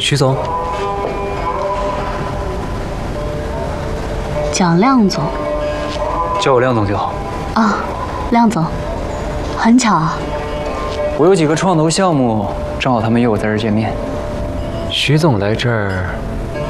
徐总， 蒋亮总。 叫我亮总就好。 啊，亮总，很巧啊。 我有几个创投项目，正好他们约我在这儿见面。 徐总来这儿